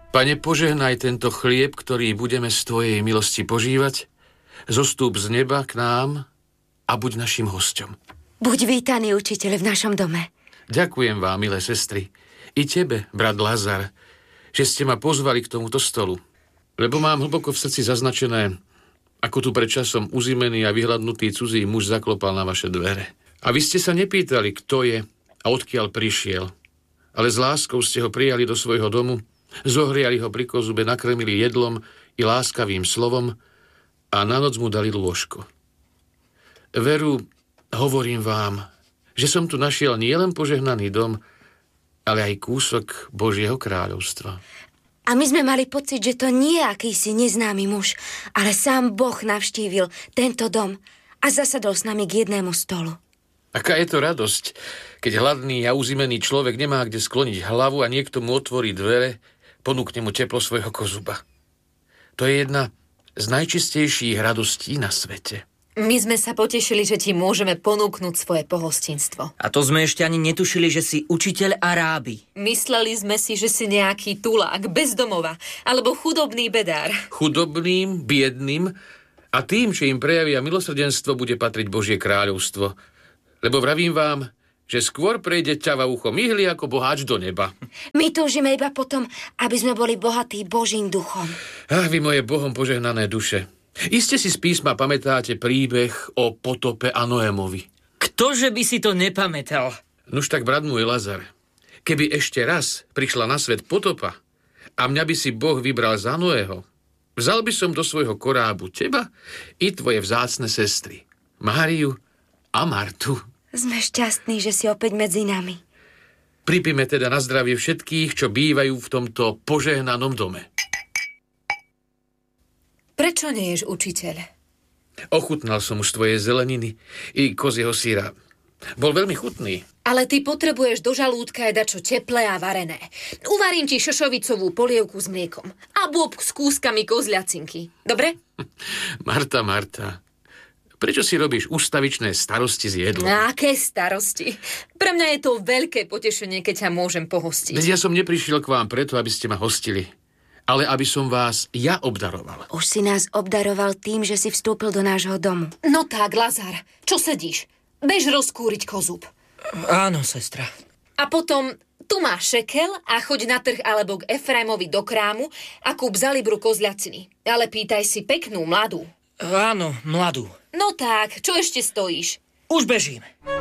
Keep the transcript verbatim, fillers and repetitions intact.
Pane, požehnaj tento chlieb, ktorý budeme z Tvojej milosti požívať. Zostúp z neba k nám a buď našim hosťom. Buď vítaný, učiteľ, v našom dome. Ďakujem vám, milé sestry, i tebe, brat Lazar, že ste ma pozvali k tomuto stolu. Lebo mám hlboko v srdci zaznačené, ako tu pred časom uzimený a vyhľadnutý cudzí muž zaklopal na vaše dvere. A vy ste sa nepýtali, kto je a odkiaľ prišiel, ale s láskou ste ho prijali do svojho domu, zohriali ho pri kozube, nakrmili jedlom i láskavým slovom a na noc mu dali lôžko. Veru, hovorím vám, že som tu našiel nielen požehnaný dom, ale aj kúsok Božieho kráľovstva. A my sme mali pocit, že to nie je akýsi neznámy muž, ale sám Boh navštívil tento dom a zasadol s nami k jednému stolu. Aká je to radosť, keď hladný a uzimený človek nemá kde skloniť hlavu a niekto mu otvorí dvere, ponúkne mu teplo svojho kozuba. To je jedna z najčistejších radostí na svete. My sme sa potešili, že ti môžeme ponúknuť svoje pohostinstvo. A to sme ešte ani netušili, že si učiteľ a rábi. Mysleli sme si, že si nejaký tulák, bezdomova, alebo chudobný bedár. Chudobným, biedným a tým, že im prejavia milosrdenstvo, bude patriť Božie kráľovstvo. Lebo vravím vám, že skôr prejde ťava ucho myhly ako boháč do neba. My túžime iba potom, aby sme boli bohatí Božím duchom. Ach, vy moje Bohom požehnané duše. Iste si z písma pamätáte príbeh o potope a Noémovi. Ktože by si to nepamätal? Nuž tak, brat môj Lazar, keby ešte raz prišla na svet potopa a mňa by si Boh vybral za Noého, vzal by som do svojho korábu teba i tvoje vzácne sestry, Máriu a Martu. Sme šťastní, že si opäť medzi nami. Pripíme teda na zdravie všetkých, čo bývajú v tomto požehnanom dome. Prečo nie ješ, učiteľ? Ochutnal som už tvoje zeleniny i kozieho syra. Bol veľmi chutný. Ale ty potrebuješ do žalúdka aj dačo teplé a varené. Uvarím ti šošovicovú polievku s mliekom a bôb s kúskami kozľacinky. Dobre? Marta, Marta, prečo si robíš ústavičné starosti s jedlom? Aké starosti? Pre mňa je to veľké potešenie, keď ťa môžem pohostiť. Veď ja som neprišiel k vám preto, aby ste ma hostili, ale aby som vás ja obdaroval. Už si nás obdaroval tým, že si vstúpil do nášho domu. No tak, Lazar, čo sedíš? Bež rozkúriť kozub. Áno, sestra. A potom, tu máš šekel a choď na trh alebo k Efraimovi do krámu a kúp za libru kozľaciny. Ale pýtaj si peknú, mladú. Áno, mladú. No tak, čo ešte stojíš? Už bežím.